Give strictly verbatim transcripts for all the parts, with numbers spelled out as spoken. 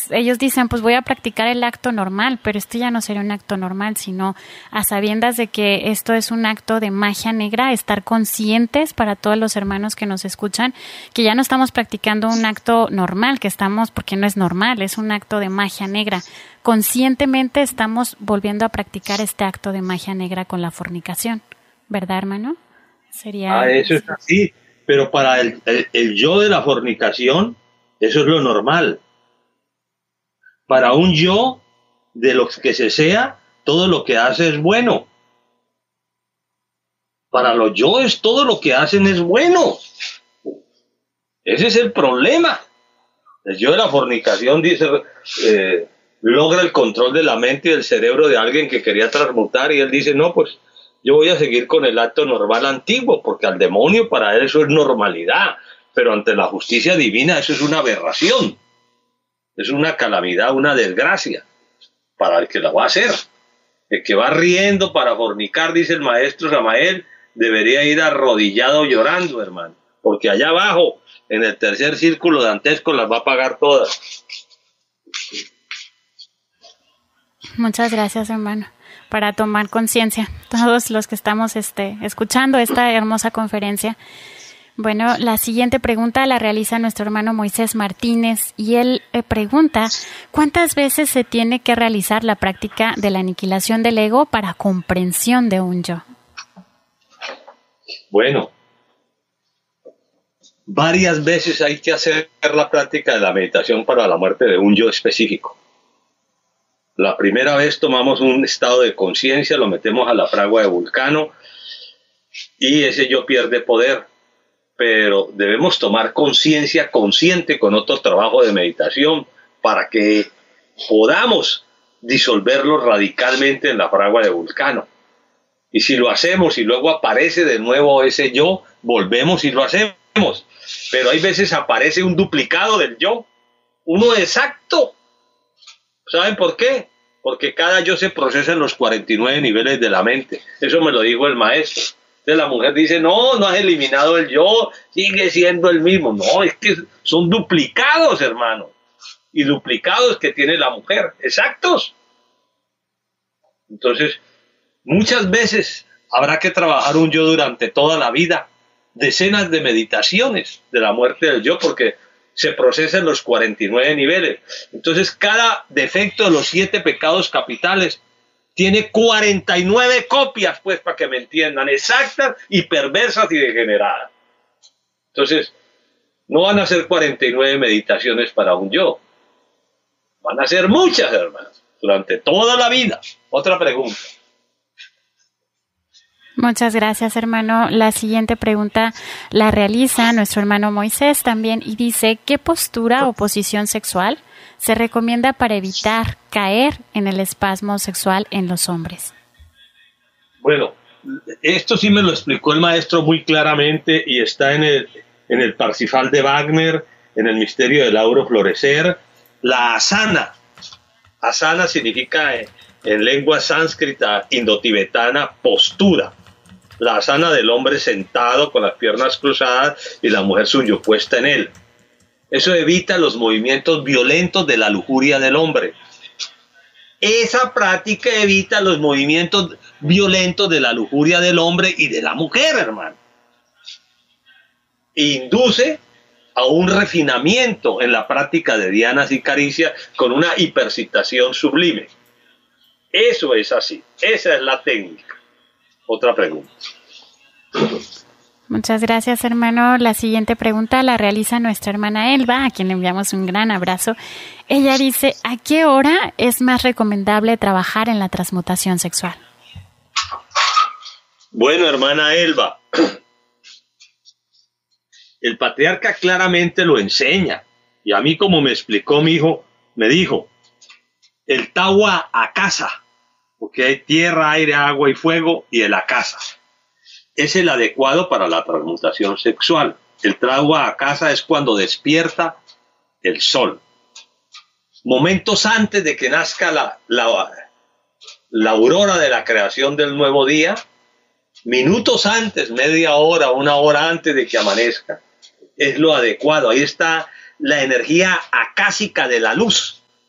pues ellos dicen, pues voy a practicar el acto normal, pero esto ya no sería un acto normal, sino a sabiendas de que esto es un acto de magia negra, estar conscientes para todos los hermanos que nos escuchan, que ya no estamos practicando un acto normal, que estamos, porque no es normal, es un acto de magia negra. Conscientemente estamos volviendo a practicar este acto de magia negra con la fornicación, ¿verdad, hermano? Sería... Ah, eso es así, pero para el, el, el yo de la fornicación, eso es lo normal. Para un yo de lo que se sea, todo lo que hace es bueno. Para los yoes, todo lo que hacen es bueno. Ese es el problema. El yo de la fornicación dice, eh, logra el control de la mente y del cerebro de alguien que quería transmutar, y él dice, no, pues yo voy a seguir con el acto normal antiguo, porque al demonio para él eso es normalidad, pero ante la justicia divina eso es una aberración, es una calamidad, una desgracia para el que la va a hacer. El que va riendo para fornicar, dice el maestro Samael, debería ir arrodillado llorando, hermano, porque allá abajo, en el tercer círculo dantesco, las va a pagar todas. Muchas gracias, hermano, para tomar conciencia, todos los que estamos este, escuchando esta hermosa conferencia. Bueno, la siguiente pregunta la realiza nuestro hermano Moisés Martínez, y él eh, pregunta, ¿cuántas veces se tiene que realizar la práctica de la aniquilación del ego para comprensión de un yo? Bueno, varias veces hay que hacer la práctica de la meditación para la muerte de un yo específico. La primera vez tomamos un estado de conciencia, lo metemos a la fragua de Vulcano y ese yo pierde poder, pero debemos tomar conciencia consciente con otro trabajo de meditación para que podamos disolverlo radicalmente en la fragua de Vulcano. Y si lo hacemos y luego aparece de nuevo ese yo, volvemos y lo hacemos. Pero hay veces aparece un duplicado del yo, uno exacto. ¿Saben por qué? Porque cada yo se procesa en los cuarenta y nueve niveles de la mente. Eso me lo dijo el maestro. Entonces la mujer dice, no, no has eliminado el yo, sigue siendo el mismo. No, es que son duplicados, hermano. Y duplicados que tiene la mujer, exactos. Entonces, muchas veces habrá que trabajar un yo durante toda la vida. Decenas de meditaciones de la muerte del yo, porque se procesa en los cuarenta y nueve niveles. Entonces, cada defecto de los siete pecados capitales tiene cuarenta y nueve copias, pues, para que me entiendan, exactas y perversas y degeneradas. Entonces, no van a ser cuarenta y nueve meditaciones para un yo. Van a ser muchas, hermanos, durante toda la vida. Otra pregunta. Muchas gracias, hermano. La siguiente pregunta la realiza nuestro hermano Moisés también y dice, ¿qué postura o posición sexual se recomienda para evitar caer en el espasmo sexual en los hombres? Bueno, esto sí me lo explicó el maestro muy claramente y está en el, en el Parsifal de Wagner, en el misterio del auro florecer. La asana. Asana significa en, en lengua sánscrita indotibetana postura. La asana del hombre sentado con las piernas cruzadas y la mujer suyo puesta en él. Eso evita los movimientos violentos de la lujuria del hombre. Esa práctica evita los movimientos violentos de la lujuria del hombre y de la mujer, hermano. Induce a un refinamiento en la práctica de dianas y caricias con una hipercitación sublime. Eso es así. Esa es la técnica. Otra pregunta. Muchas gracias, hermano. La siguiente pregunta la realiza nuestra hermana Elba, a quien le enviamos un gran abrazo. Ella dice, ¿a qué hora es más recomendable trabajar en la transmutación sexual? Bueno, hermana Elba, el patriarca claramente lo enseña. Y a mí, como me explicó mi hijo, me dijo, el Tawa Akasa, porque hay tierra, aire, agua y fuego, y el Akasa es el adecuado para la transmutación sexual. El Tawa Akasa es cuando despierta el sol. Momentos antes de que nazca la, la, la aurora de la creación del nuevo día, minutos antes, media hora, una hora antes de que amanezca, es lo adecuado. Ahí está la energía acásica de la luz,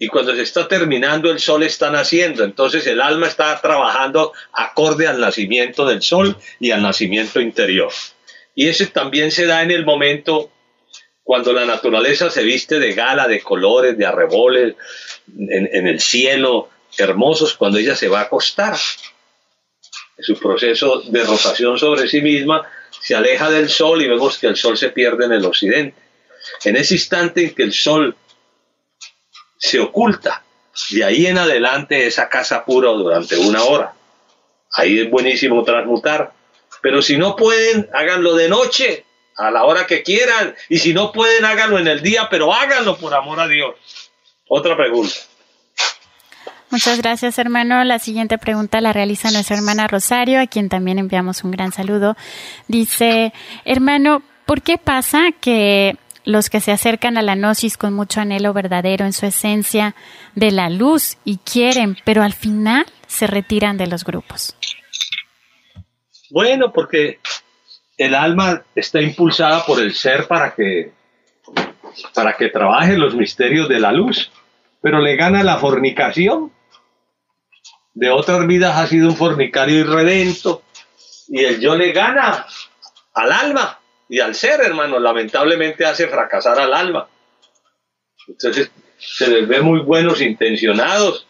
y cuando se está terminando el sol está naciendo, entonces el alma está trabajando acorde al nacimiento del sol y al nacimiento interior. Y ese también se da en el momento cuando la naturaleza se viste de gala, de colores, de arreboles, en, en el cielo, hermosos, cuando ella se va a acostar. En su proceso de rotación sobre sí misma, se aleja del sol y vemos que el sol se pierde en el occidente. En ese instante en que el sol se oculta, de ahí en adelante esa casa pura durante una hora. Ahí es buenísimo transmutar. Pero si no pueden, háganlo de noche, a la hora que quieran. Y si no pueden, háganlo en el día, pero háganlo por amor a Dios. Otra pregunta. Muchas gracias, hermano. La siguiente pregunta la realiza nuestra hermana Rosario, a quien también enviamos un gran saludo. Dice, hermano, ¿por qué pasa que los que se acercan a la gnosis con mucho anhelo verdadero en su esencia de la luz y quieren, pero al final se retiran de los grupos? Bueno, porque el alma está impulsada por el ser para que, para que trabaje los misterios de la luz, pero le gana la fornicación. De otras vidas ha sido un fornicario irredento y el yo le gana al alma y al ser, hermano. Lamentablemente hace fracasar al alma. Entonces se les ve muy buenos intencionados,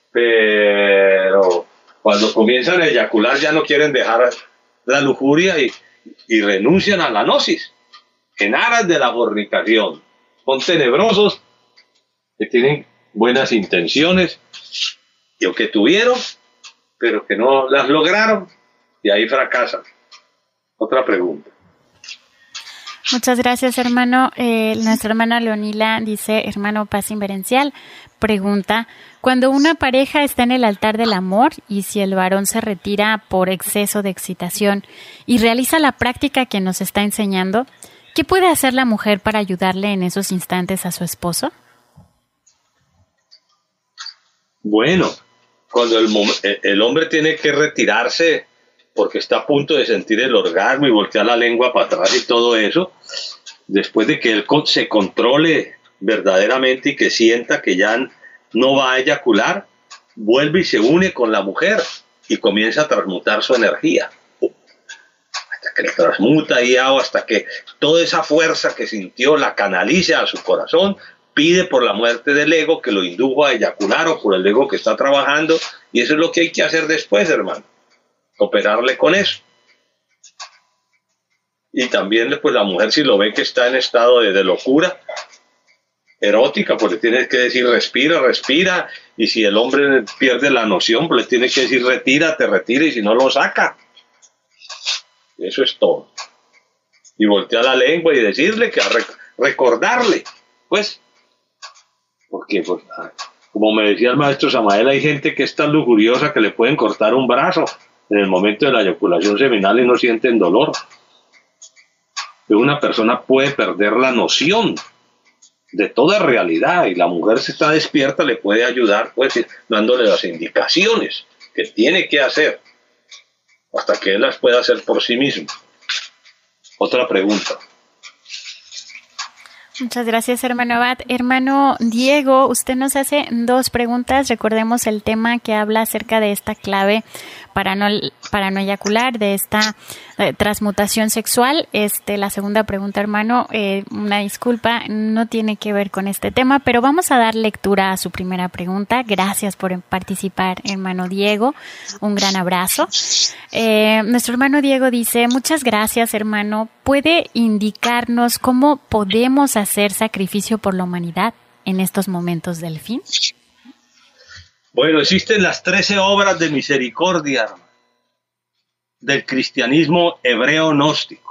pero cuando comienzan a eyacular ya no quieren dejar la lujuria y, y renuncian a la gnosis en aras de la fornicación. Son tenebrosos que tienen buenas intenciones y o que tuvieron, pero que no las lograron y ahí fracasan. Otra pregunta. Muchas gracias, hermano. Eh, nuestra hermana Leonila dice, hermano Paz Inverencial, pregunta, cuando una pareja está en el altar del amor y si el varón se retira por exceso de excitación y realiza la práctica que nos está enseñando, ¿qué puede hacer la mujer para ayudarle en esos instantes a su esposo? Bueno, cuando el, el hombre tiene que retirarse porque está a punto de sentir el orgasmo y voltear la lengua para atrás y todo eso, después de que él se controle verdaderamente y que sienta que ya no va a eyacular, vuelve y se une con la mujer y comienza a transmutar su energía. Hasta que le transmuta ahí hasta que toda esa fuerza que sintió la canalice a su corazón, pide por la muerte del ego que lo indujo a eyacular o por el ego que está trabajando, y eso es lo que hay que hacer después, hermano. Operarle con eso. Y también pues la mujer, si lo ve que está en estado de, de locura erótica, pues le tienes que decir respira, respira, y si el hombre pierde la noción, pues le tienes que decir retírate, retira, y si no lo saca. Eso es todo. Y voltear la lengua y decirle que a rec recordarle, pues, porque pues, como me decía el maestro Samael, hay gente que es tan lujuriosa que le pueden cortar un brazo en el momento de la eyaculación seminal y no sienten dolor. Una persona puede perder la noción de toda realidad y la mujer, si está despierta, le puede ayudar pues dándole las indicaciones que tiene que hacer hasta que él las pueda hacer por sí mismo. Otra pregunta. Muchas gracias, hermano Abad. Hermano Diego, usted nos hace dos preguntas. Recordemos el tema que habla acerca de esta clave para no, para no eyacular, de esta eh, transmutación sexual. Este, la segunda pregunta, hermano, eh, una disculpa, no tiene que ver con este tema, pero vamos a dar lectura a su primera pregunta. Gracias por participar, hermano Diego. Un gran abrazo. Eh, nuestro hermano Diego dice, muchas gracias, hermano. ¿Puede indicarnos cómo podemos hacer sacrificio por la humanidad en estos momentos del fin? Bueno, existen las trece obras de misericordia del cristianismo hebreo gnóstico.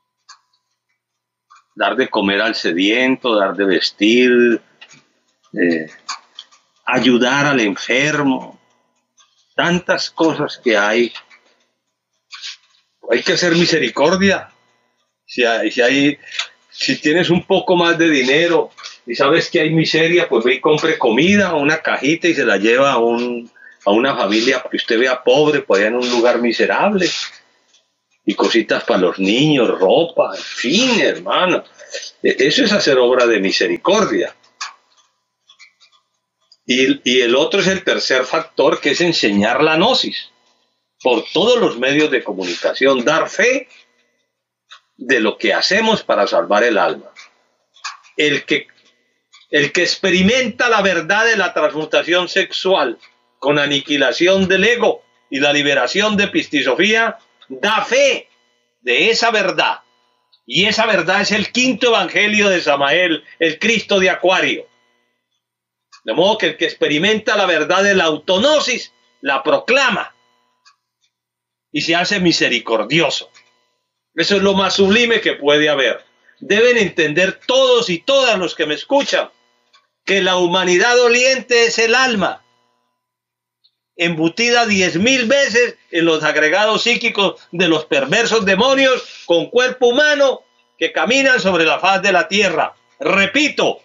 Dar de comer al sediento, dar de vestir, eh, ayudar al enfermo, tantas cosas que hay. Hay que hacer misericordia. Si hay, si hay, si tienes un poco más de dinero y sabes que hay miseria, pues ve y compre comida, una cajita y se la lleva a, un, a una familia que usted vea pobre, pues allá en un lugar miserable. Y cositas para los niños, ropa, en fin, hermano. Eso es hacer obra de misericordia. Y, y el otro es el tercer factor, que es enseñar la gnosis por todos los medios de comunicación, dar fe de lo que hacemos para salvar el alma. El que, el que experimenta la verdad de la transmutación sexual con aniquilación del ego y la liberación de epistisofía, da fe de esa verdad. Y esa verdad es el quinto evangelio de Samael, el Cristo de Acuario. De modo que el que experimenta la verdad de la autognosis, la proclama y se hace misericordioso. Eso es lo más sublime que puede haber. Deben entender todos y todas los que me escuchan que la humanidad doliente es el alma, embutida diez mil veces en los agregados psíquicos de los perversos demonios con cuerpo humano que caminan sobre la faz de la tierra. Repito,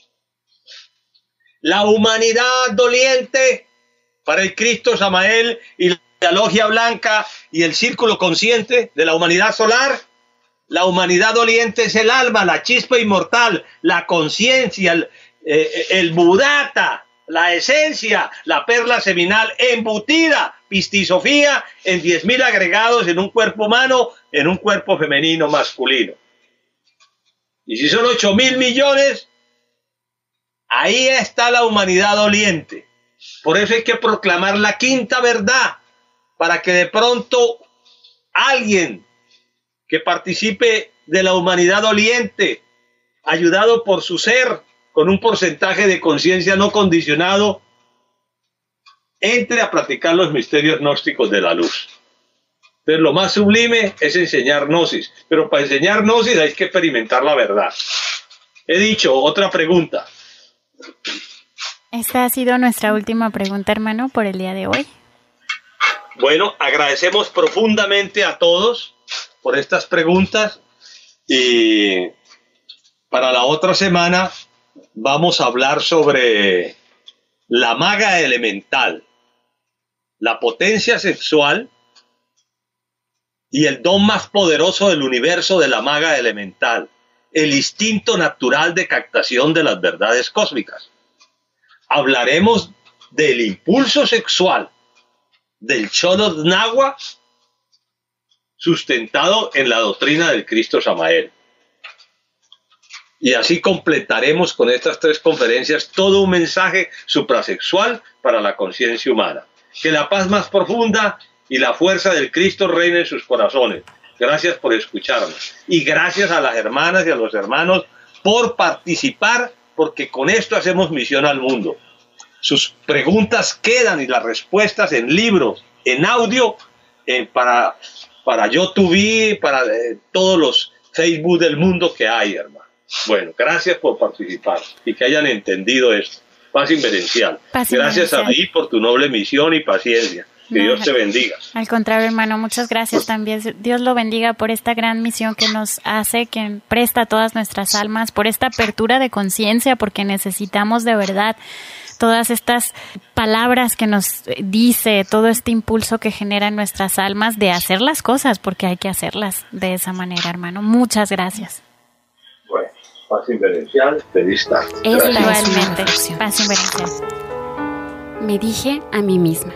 la humanidad doliente para el Cristo Samael y la logia blanca y el círculo consciente de la humanidad solar, la humanidad doliente es el alma, la chispa inmortal, la conciencia, el, eh, el budata, la esencia, la perla seminal embutida, pistisofía en diez mil agregados en un cuerpo humano, en un cuerpo femenino masculino. Y si son ocho mil millones, ahí está la humanidad doliente. Por eso hay que proclamar la quinta verdad, para que de pronto alguien que participe de la humanidad doliente, ayudado por su ser, con un porcentaje de conciencia no condicionado, entre a practicar los misterios gnósticos de la luz. Entonces lo más sublime es enseñar gnosis, pero para enseñar gnosis hay que experimentar la verdad. He dicho, otra pregunta. Esta ha sido nuestra última pregunta, hermano, por el día de hoy. Bueno, agradecemos profundamente a todos por estas preguntas y para la otra semana vamos a hablar sobre la maga elemental, la potencia sexual y el don más poderoso del universo de la maga elemental, el instinto natural de captación de las verdades cósmicas. Hablaremos del impulso sexual del Xolotl Nahua sustentado en la doctrina del Cristo Samael. Y así completaremos con estas tres conferencias todo un mensaje suprasexual para la conciencia humana. Que la paz más profunda y la fuerza del Cristo reine en sus corazones. Gracias por escucharnos. Y gracias a las hermanas y a los hermanos por participar, porque con esto hacemos misión al mundo. Sus preguntas quedan y las respuestas en libros, en audio, en, para, para YouTube, para eh, todos los Facebook del mundo que hay, hermano. Bueno, gracias por participar y que hayan entendido esto. Paz inverencial. Paz gracias inverencial. A ti por tu noble misión y paciencia. Que no, Dios te bendiga. Al contrario, hermano, muchas gracias también. Dios lo bendiga por esta gran misión que nos hace, que presta a todas nuestras almas, por esta apertura de conciencia, porque necesitamos de verdad todas estas palabras que nos dice, todo este impulso que genera en nuestras almas de hacer las cosas, porque hay que hacerlas de esa manera, hermano. Muchas gracias. Bueno, paz inverencial, feliz tarde. Igualmente, paz inverencial. Me dije a mí misma.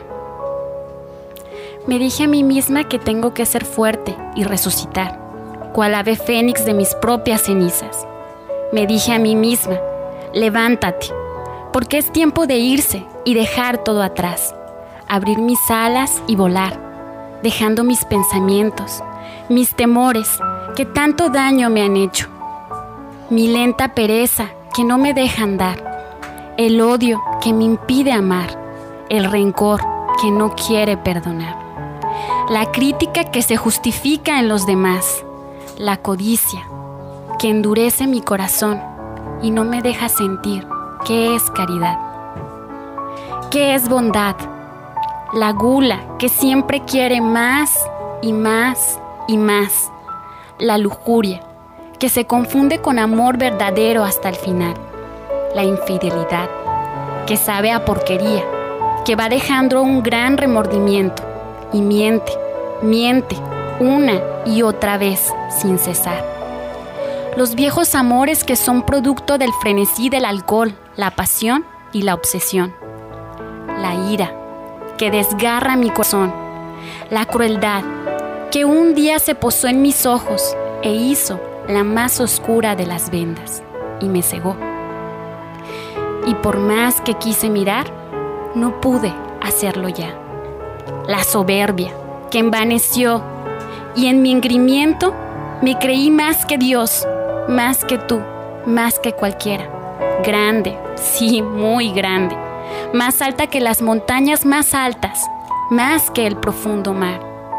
Me dije a mí misma que tengo que ser fuerte y resucitar, cual ave fénix de mis propias cenizas. Me dije a mí misma, levántate, porque es tiempo de irse y dejar todo atrás, abrir mis alas y volar, dejando mis pensamientos, mis temores que tanto daño me han hecho, mi lenta pereza que no me deja andar, el odio que me impide amar, el rencor que no quiere perdonar, la crítica que se justifica en los demás, la codicia que endurece mi corazón y no me deja sentir qué es caridad, qué es bondad, la gula que siempre quiere más y más y más, la lujuria que se confunde con amor verdadero hasta el final, la infidelidad que sabe a porquería, que va dejando un gran remordimiento y miente, miente una y otra vez sin cesar. Los viejos amores que son producto del frenesí del alcohol, la pasión y la obsesión, la ira que desgarra mi corazón, la crueldad que un día se posó en mis ojos e hizo la más oscura de las vendas y me cegó. Y por más que quise mirar, no pude hacerlo ya. La soberbia que envaneció y en mi engreimiento me creí más que Dios, más que tú, más que cualquiera. Grande, sí, muy grande, más alta que las montañas más altas, más que el profundo mar.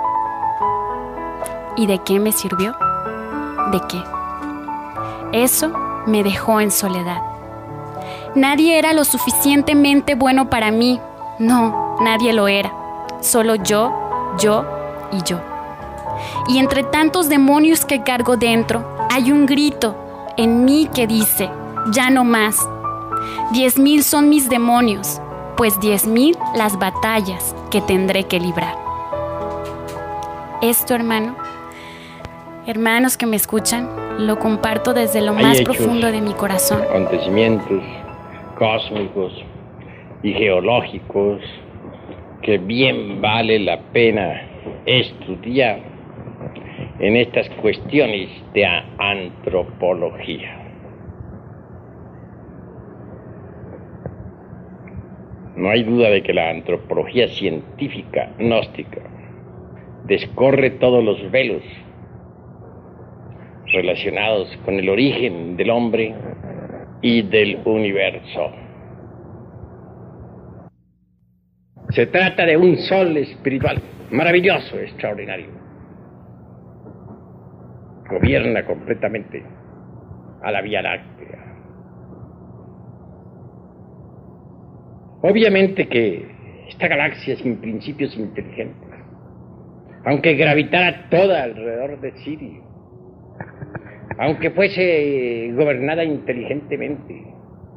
¿Y de qué me sirvió? ¿De qué? Eso me dejó en soledad. Nadie era lo suficientemente bueno para mí. No, nadie lo era. Solo yo, yo y yo. Y entre tantos demonios que cargo dentro, hay un grito en mí que dice, ya no más. Diez mil son mis demonios, pues diez mil las batallas que tendré que librar. Esto, hermano, hermanos que me escuchan, lo comparto desde lo Hay más hechos, profundo de mi corazón. Acontecimientos cósmicos y geológicos que bien vale la pena estudiar en estas cuestiones de antropología. No hay duda de que la antropología científica gnóstica descorre todos los velos relacionados con el origen del hombre y del universo. Se trata de un sol espiritual maravilloso, extraordinario. Gobierna completamente a la Vía Láctea. Obviamente que esta galaxia sin principios inteligentes, aunque gravitara toda alrededor de Sirio, aunque fuese gobernada inteligentemente,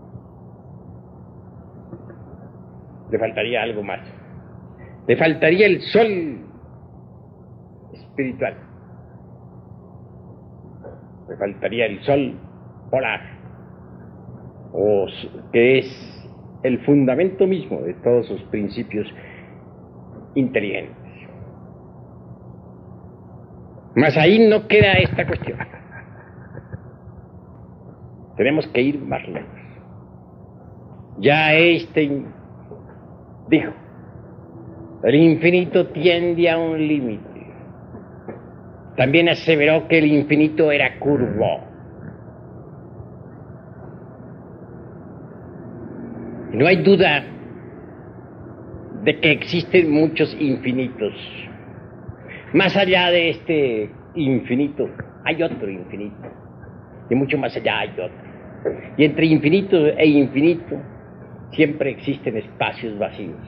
le faltaría algo más. Le faltaría el sol espiritual. Le faltaría el sol polar, o que es el fundamento mismo de todos sus principios inteligentes. Mas ahí no queda esta cuestión. Tenemos que ir más lejos. Ya Einstein dijo, el infinito tiende a un límite. También aseveró que el infinito era curvo. No hay duda de que existen muchos infinitos. Más allá de este infinito hay otro infinito. Y mucho más allá hay otro. Y entre infinito e infinito siempre existen espacios vacíos.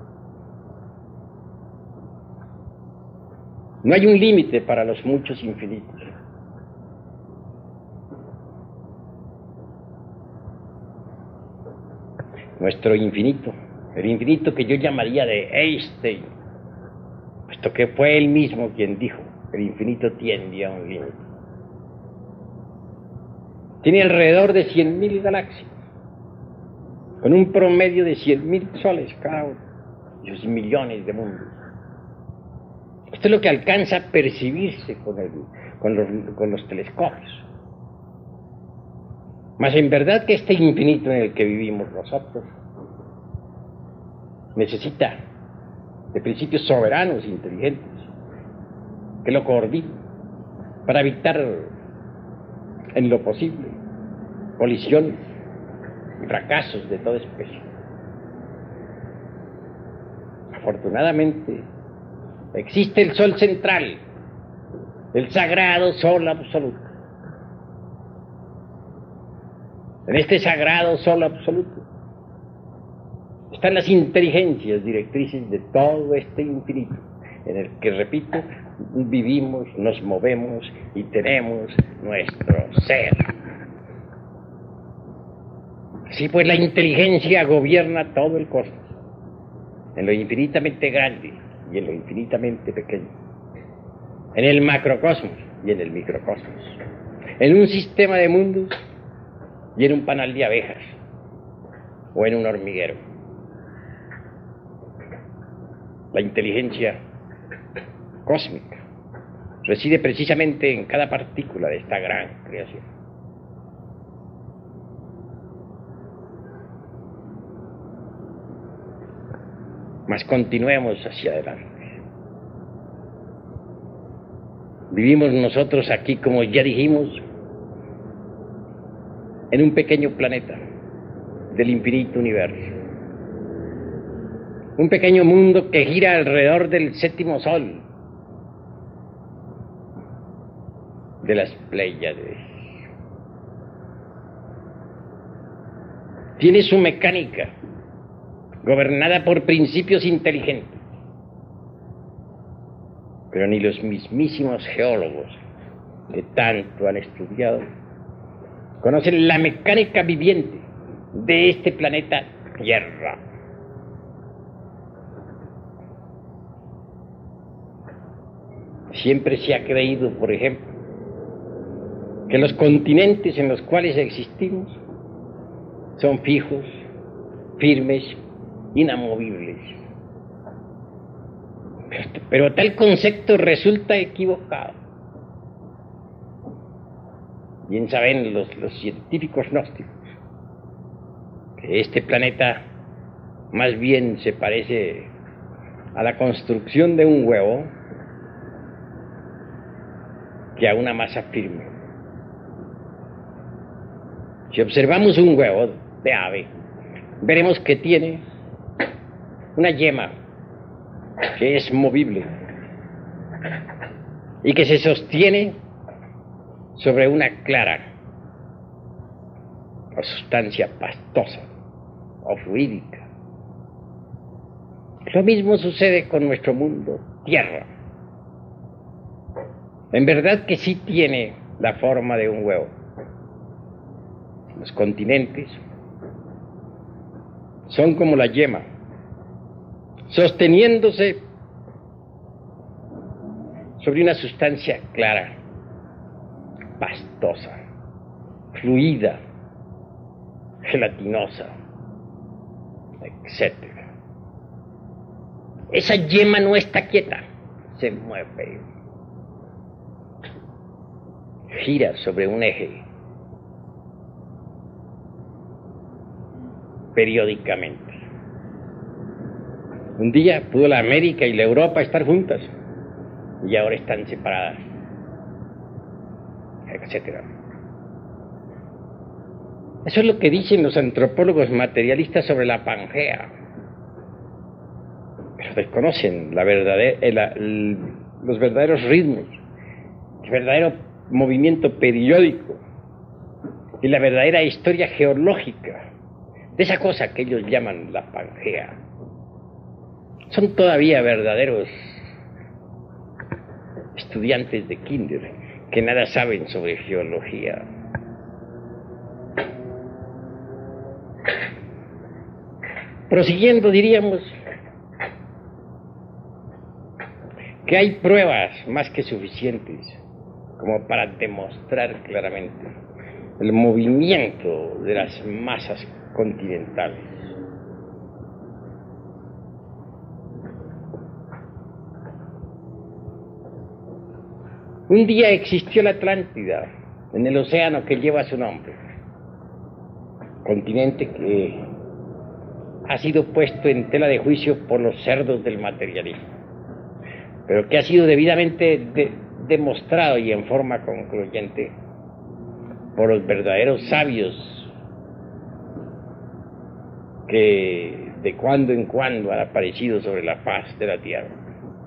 No hay un límite para los muchos infinitos. Nuestro infinito, el infinito que yo llamaría de Einstein, puesto que fue él mismo quien dijo, el infinito tiende a un límite. Tiene alrededor de cien mil galaxias, con un promedio de cien mil soles cada uno, y sus millones de mundos. Esto es lo que alcanza a percibirse con, el, con, los, con los telescopios. Mas en verdad que este infinito en el que vivimos nosotros necesita de principios soberanos, inteligentes, que lo coordinen para evitar en lo posible colisiones y fracasos de toda especie. Afortunadamente, existe el sol central, el sagrado sol absoluto. En este sagrado sol absoluto están las inteligencias directrices de todo este infinito, en el que, repito, vivimos, nos movemos y tenemos nuestro ser. Así pues, la inteligencia gobierna todo el cosmos, en lo infinitamente grande y en lo infinitamente pequeño, en el macrocosmos y en el microcosmos, en un sistema de mundos y en un panal de abejas, o en un hormiguero. La inteligencia cósmica reside precisamente en cada partícula de esta gran creación. Mas continuemos hacia adelante. Vivimos nosotros aquí, como ya dijimos, en un pequeño planeta del infinito universo. Un pequeño mundo que gira alrededor del séptimo sol de las Pléyades. Tiene su mecánica gobernada por principios inteligentes, pero ni los mismísimos geólogos que tanto han estudiado conocen la mecánica viviente de este planeta Tierra. Siempre se ha creído, por ejemplo, que los continentes en los cuales existimos son fijos, firmes, inamovibles. Pero, pero tal concepto resulta equivocado. Bien saben los, los científicos gnósticos que este planeta más bien se parece a la construcción de un huevo que a una masa firme. Si observamos un huevo de ave, veremos que tiene una yema que es movible y que se sostiene sobre una clara o sustancia pastosa o fluídica. Lo mismo sucede con nuestro mundo, Tierra. En verdad que sí tiene la forma de un huevo. Los continentes son como la yema, sosteniéndose sobre una sustancia clara, pastosa, fluida, gelatinosa, etcétera. Esa yema no está quieta, se mueve, gira sobre un eje periódicamente. Un día pudo la América y la Europa estar juntas y ahora están separadas, etcétera. Eso es lo que dicen los antropólogos materialistas sobre la Pangea, pero desconocen la verdadera, el, el, los verdaderos ritmos, el verdadero movimiento periódico y la verdadera historia geológica de esa cosa que ellos llaman la Pangea. Son todavía verdaderos estudiantes de kinder que nada saben sobre geología. Prosiguiendo, diríamos que hay pruebas más que suficientes como para demostrar claramente el movimiento de las masas continentales. Un día existió la Atlántida en el océano que lleva su nombre, continente que ha sido puesto en tela de juicio por los cerdos del materialismo, pero que ha sido debidamente de, demostrado y en forma concluyente por los verdaderos sabios que de cuando en cuando han aparecido sobre la faz de la Tierra.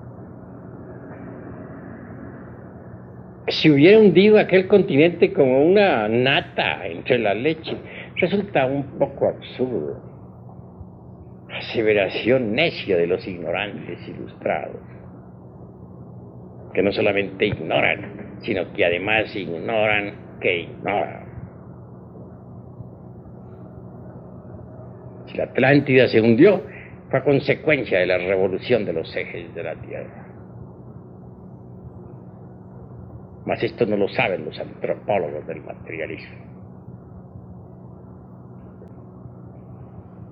Si hubiera hundido aquel continente como una nata entre la leche, resulta un poco absurdo. Aseveración necia de los ignorantes ilustrados, que no solamente ignoran, sino que además ignoran que ignoran. Si la Atlántida se hundió, fue a consecuencia de la revolución de los ejes de la Tierra. Mas esto no lo saben los antropólogos del materialismo.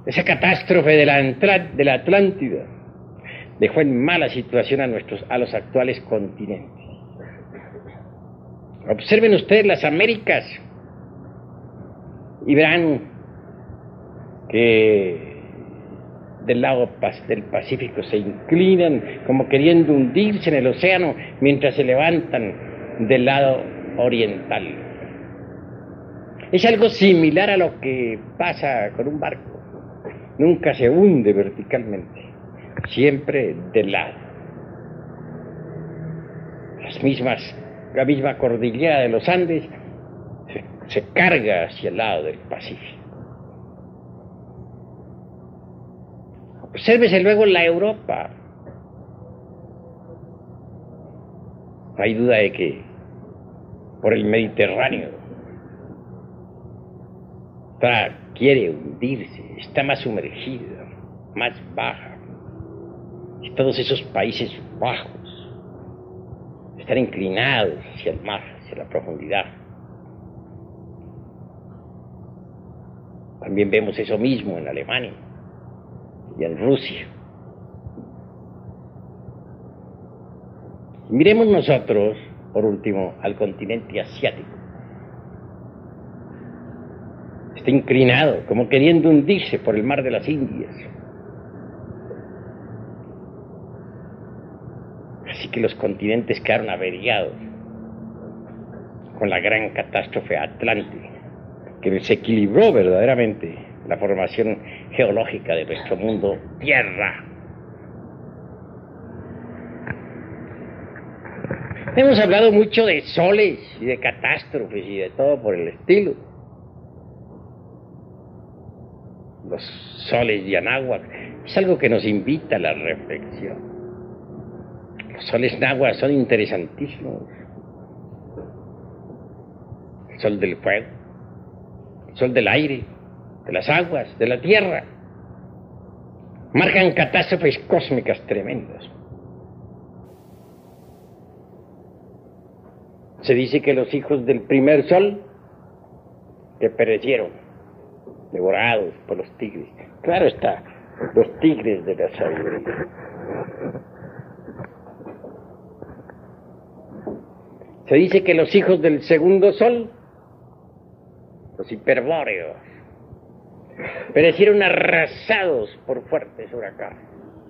Esa catástrofe de la, de la Atlántida dejó en mala situación a, nuestros, a los actuales continentes. Observen ustedes las Américas y verán que del lado del Pacífico se inclinan como queriendo hundirse en el océano mientras se levantan del lado oriental. Es algo similar a lo que pasa con un barco. Nunca se hunde verticalmente, siempre del lado. Las mismas, la misma cordillera de los Andes se, se carga hacia el lado del Pacífico. Obsérvese luego la Europa. No hay duda de que por el Mediterráneo está, quiere hundirse, está más sumergida, más baja. Y todos esos países bajos están inclinados hacia el mar, hacia la profundidad. También vemos eso mismo en Alemania y en Rusia. Miremos nosotros, por último, al continente asiático. Está inclinado, como queriendo hundirse por el mar de las Indias. Así que los continentes quedaron averiados con la gran catástrofe atlántica, que desequilibró verdaderamente la formación geológica de nuestro mundo Tierra. Hemos hablado mucho de soles y de catástrofes y de todo por el estilo. Los soles de Anáhuac es algo que nos invita a la reflexión. Los soles náhuatl son interesantísimos. El sol del fuego, el sol del aire, de las aguas, de la tierra, marcan catástrofes cósmicas tremendas. Se dice que los hijos del primer sol que perecieron, devorados por los tigres. Claro está, los tigres de la sabiduría. Se dice que los hijos del segundo sol, los hiperbóreos, perecieron arrasados por fuertes huracanes.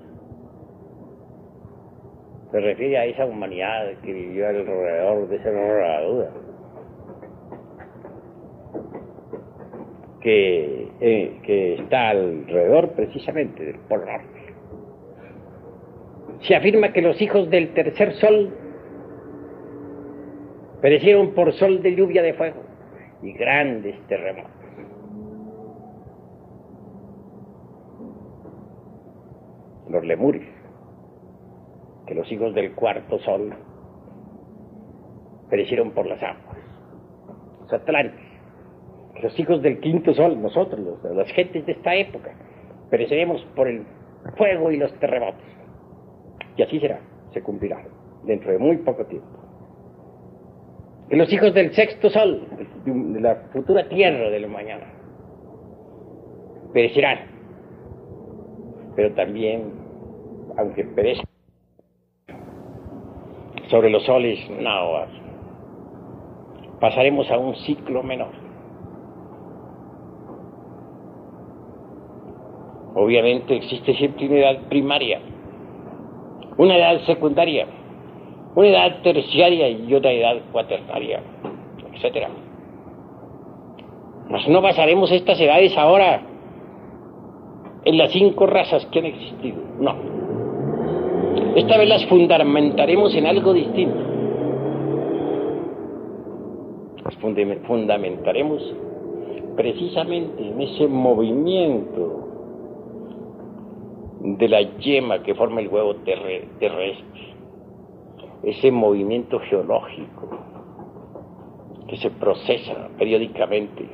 Se refiere a esa humanidad que vivió alrededor de esa herradura, que, eh, que está alrededor precisamente del Polo Norte. Se afirma que los hijos del tercer sol perecieron por sol de lluvia de fuego y grandes terremotos. Los lemures, que los hijos del cuarto sol perecieron por las aguas. Los atlantes, que los hijos del quinto sol, nosotros, los, las gentes de esta época, pereceremos por el fuego y los terremotos. Y así será, se cumplirá, dentro de muy poco tiempo. Que los hijos del sexto sol, de la futura tierra del mañana, perecerán, pero también, aunque perezcan sobre los soles náhuatl, pasaremos a un ciclo menor. Obviamente existe siempre una edad primaria, una edad secundaria, una edad terciaria y otra edad cuaternaria, etcétera. Mas no basaremos estas edades ahora en las cinco razas que han existido, no. Esta vez las fundamentaremos en algo distinto. Las fundamentaremos precisamente en ese movimiento de la yema que forma el huevo terre- terrestre, ese movimiento geológico que se procesa periódicamente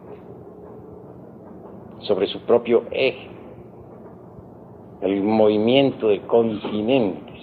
sobre su propio eje, el movimiento de continentes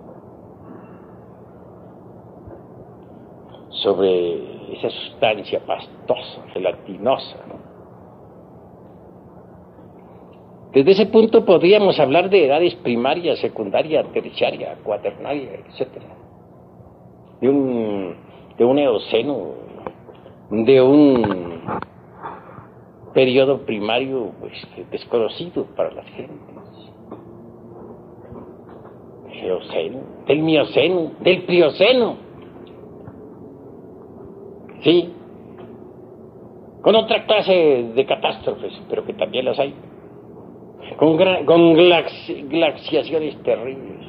sobre esa sustancia pastosa, gelatinosa, ¿no? Desde ese punto podríamos hablar de edades primaria, secundaria, terciaria, cuaternaria, etcétera. De un, de un eoceno, de un periodo primario pues, desconocido para las gentes. Eoceno, del mioceno, del plioceno. Sí, con otra clase de catástrofes, pero que también las hay. Con, gran, con glaci, glaciaciones terribles.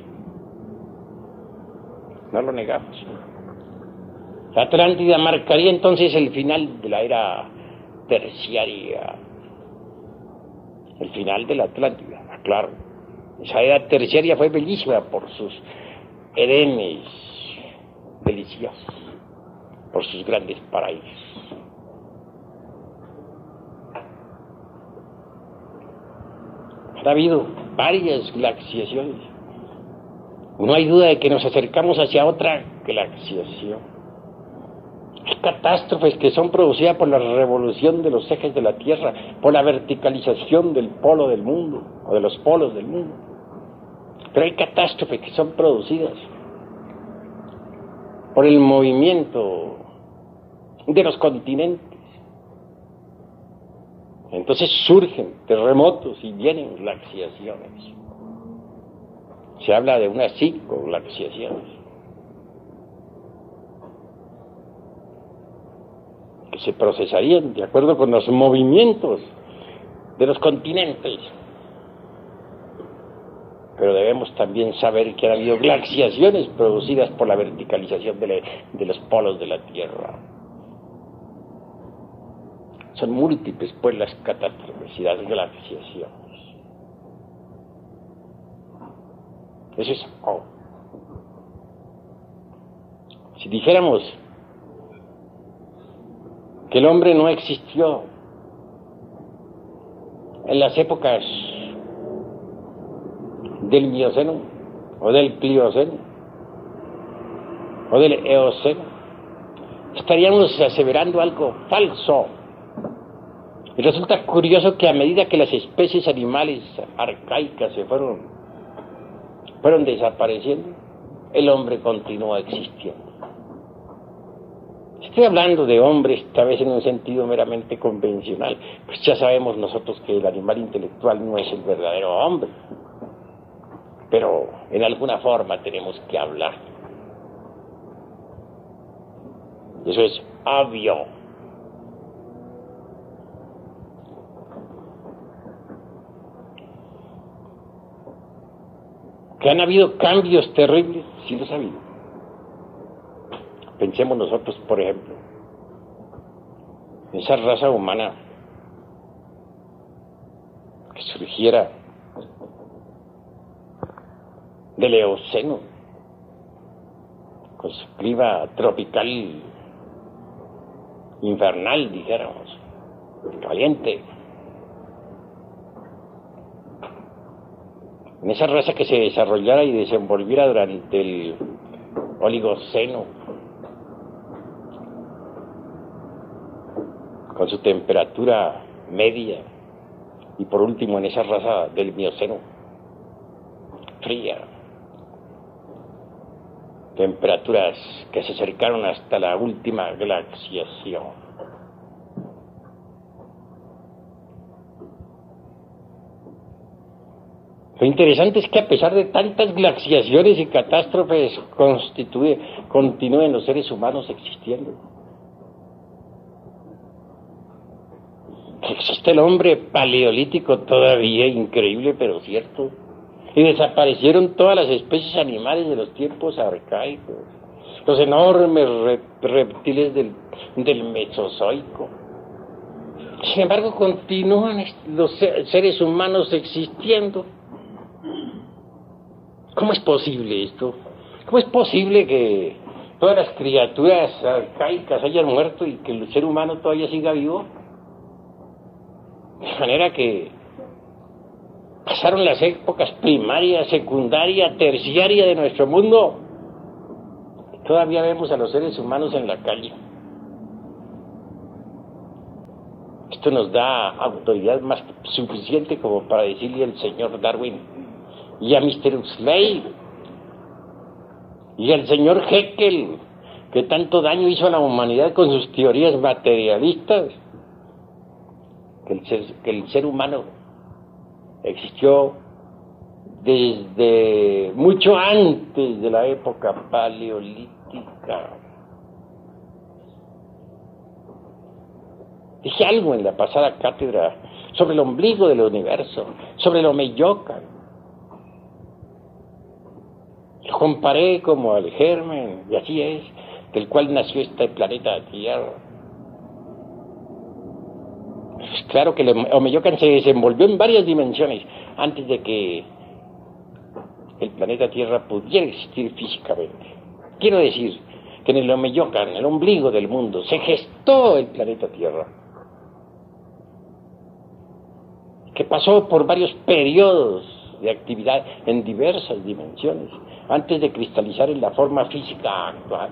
No lo negamos. La Atlántida marcaría entonces el final de la era terciaria. El final de la Atlántida, claro. Esa era terciaria fue bellísima por sus edenes deliciosos, por sus grandes paraísos. Ha habido varias glaciaciones. No hay duda de que nos acercamos hacia otra glaciación. Hay catástrofes que son producidas por la revolución de los ejes de la Tierra, por la verticalización del polo del mundo, o de los polos del mundo. Pero hay catástrofes que son producidas por el movimiento de los continentes. Entonces surgen terremotos y vienen glaciaciones. Se habla de unas cinco glaciaciones que se procesarían de acuerdo con los movimientos de los continentes. Pero debemos también saber que ha habido glaciaciones producidas por la verticalización de, la, de los polos de la Tierra. Son múltiples, pues, las catástrofes y las glaciaciones. Eso es oh. Si dijéramos que el hombre no existió en las épocas del Mioceno, o del Plioceno, o del Eoceno, estaríamos aseverando algo falso. Y resulta curioso que a medida que las especies animales arcaicas se fueron, fueron desapareciendo, el hombre continúa existiendo. Estoy hablando de hombre esta vez en un sentido meramente convencional, pues ya sabemos nosotros que el animal intelectual no es el verdadero hombre, pero en alguna forma tenemos que hablar. Eso es obvio. ¿Que han habido cambios terribles? Sí los ha habido. Pensemos nosotros, por ejemplo, en esa raza humana que surgiera del Eoceno, con su clima tropical infernal, dijéramos, caliente. En esa raza que se desarrollara y desenvolviera durante el Oligoceno, con su temperatura media, y por último en esa raza del Mioceno, fría, temperaturas que se acercaron hasta la última glaciación. Lo interesante es que a pesar de tantas glaciaciones y catástrofes constituye, continúen los seres humanos existiendo. Existe el hombre paleolítico todavía, increíble pero cierto. Y desaparecieron todas las especies animales de los tiempos arcaicos. Los enormes re- reptiles del, del Mesozoico. Sin embargo, continúan los seres humanos existiendo. ¿Cómo es posible esto? ¿Cómo es posible que todas las criaturas arcaicas hayan muerto y que el ser humano todavía siga vivo? De manera que pasaron las épocas primaria, secundaria, terciaria de nuestro mundo. Todavía vemos a los seres humanos en la calle. Esto nos da autoridad más suficiente como para decirle al señor Darwin y a mister Huxley y al señor Haeckel, que tanto daño hizo a la humanidad con sus teorías materialistas, que el ser, que el ser humano existió desde mucho antes de la época paleolítica. Dije algo en la pasada cátedra sobre el ombligo del universo, sobre el Omeyocan. Lo comparé como al germen, y así es, del cual nació este planeta Tierra. Pues claro que el Omeyocan se desenvolvió en varias dimensiones antes de que el planeta Tierra pudiera existir físicamente. Quiero decir que en el Omeyocan, el ombligo del mundo, se gestó el planeta Tierra, que pasó por varios periodos de actividad en diversas dimensiones antes de cristalizar en la forma física actual.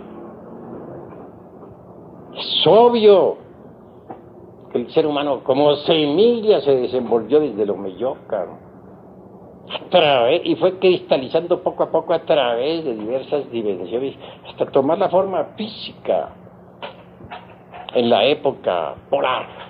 Es obvio que el ser humano como semilla se desenvolvió desde el Omeyocan a través, y fue cristalizando poco a poco a través de diversas dimensiones hasta tomar la forma física en la época polar.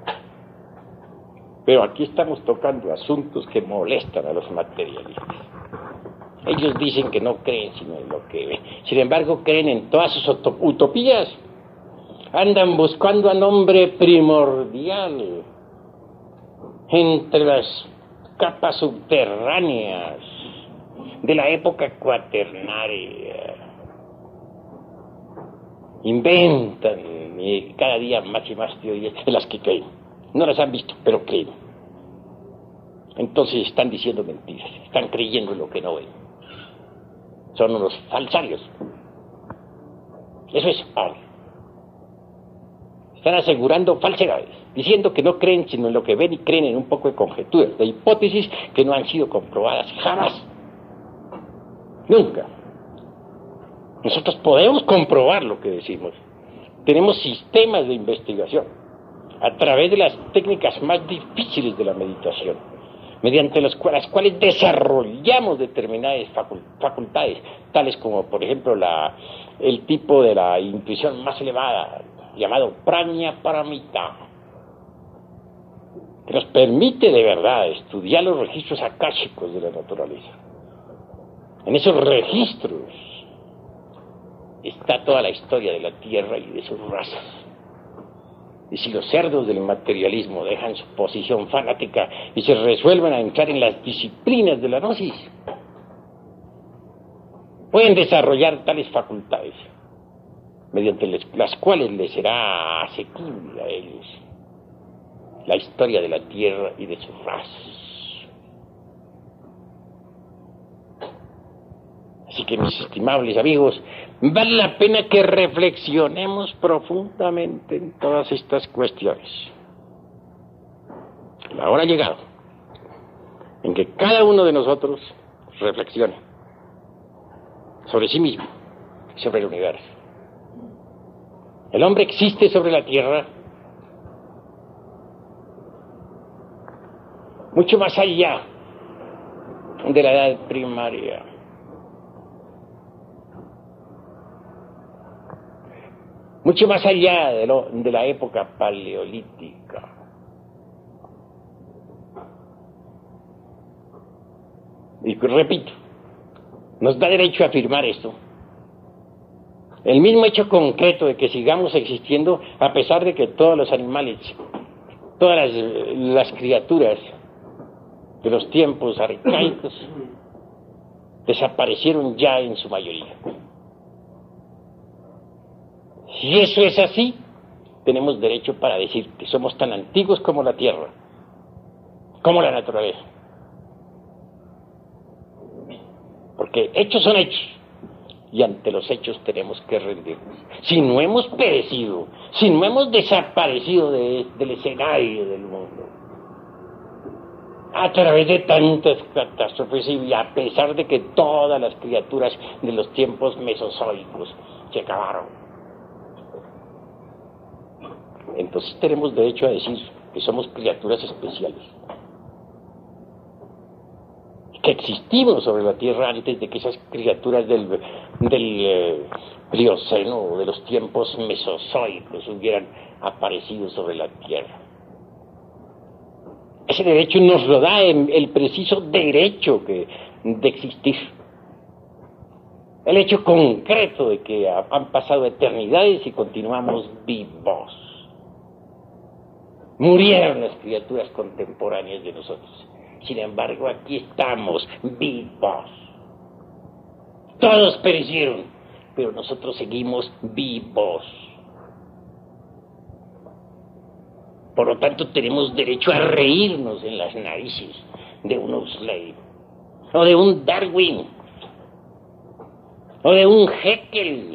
Pero aquí estamos tocando asuntos que molestan a los materialistas. Ellos dicen que no creen sino en lo que ven. Sin embargo, creen en todas sus utopías. Andan buscando al hombre primordial entre las capas subterráneas de la época cuaternaria. Inventan y cada día más y más teorías de las que creen. No las han visto, pero creen. Entonces están diciendo mentiras, están creyendo en lo que no ven. Son unos falsarios. Eso es falso. Están asegurando falsedades, diciendo que no creen sino en lo que ven y creen en un poco de conjeturas, de hipótesis que no han sido comprobadas jamás. Nunca. Nosotros podemos comprobar lo que decimos. Tenemos sistemas de investigación a través de las técnicas más difíciles de la meditación, mediante las cuales, las cuales desarrollamos determinadas facultades, tales como, por ejemplo, la, el tipo de la intuición más elevada, llamado Prajna Paramita, que nos permite de verdad estudiar los registros akáshicos de la naturaleza. En esos registros está toda la historia de la Tierra y de sus razas. Y si los cerdos del materialismo dejan su posición fanática y se resuelven a entrar en las disciplinas de la gnosis, pueden desarrollar tales facultades, mediante las cuales les será asequible a ellos la historia de la Tierra y de sus razas. Así que, mis estimables amigos, vale la pena que reflexionemos profundamente en todas estas cuestiones. La hora ha llegado en que cada uno de nosotros reflexione sobre sí mismo y sobre el universo. El hombre existe sobre la Tierra mucho más allá de la edad primaria. Mucho más allá de, lo, de la época paleolítica. Y repito, nos da derecho a afirmar esto. El mismo hecho concreto de que sigamos existiendo a pesar de que todos los animales, todas las, las criaturas de los tiempos arcaicos desaparecieron ya en su mayoría. Si eso es así, tenemos derecho para decir que somos tan antiguos como la Tierra, como la naturaleza. Porque hechos son hechos, y ante los hechos tenemos que rendirnos. Si no hemos perecido, si no hemos desaparecido de, del escenario del mundo, a través de tantas catástrofes y a pesar de que todas las criaturas de los tiempos mesozoicos se acabaron, entonces tenemos derecho a decir que somos criaturas especiales, que existimos sobre la Tierra antes de que esas criaturas del, del eh, Plioceno o de los tiempos mesozoicos hubieran aparecido sobre la Tierra. Ese derecho nos lo da el preciso derecho que, de existir. El hecho concreto de que han pasado eternidades y continuamos vivos. Murieron las criaturas contemporáneas de nosotros. Sin embargo, aquí estamos vivos. Todos perecieron, pero nosotros seguimos vivos. Por lo tanto, tenemos derecho a reírnos en las narices de un Huxley, o de un Darwin, o de un Haeckel,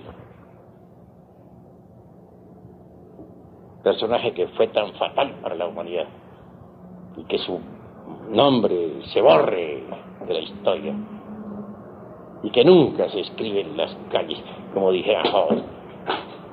personaje que fue tan fatal para la humanidad y que su nombre se borre de la historia y que nunca se escribe en las calles, como dijera Hall.